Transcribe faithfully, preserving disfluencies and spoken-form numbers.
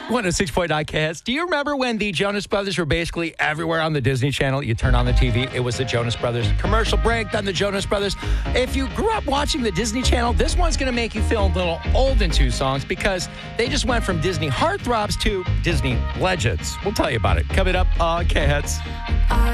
one oh six point nine K Hits. Do you remember when the Jonas Brothers were basically everywhere on the Disney Channel? You turn on the T V, it was the Jonas Brothers. Commercial break, then the Jonas Brothers. If you grew up watching the Disney Channel, this one's going to make you feel a little old in two songs because they just went from Disney heartthrobs to Disney legends. We'll tell you about it coming up on K Hits.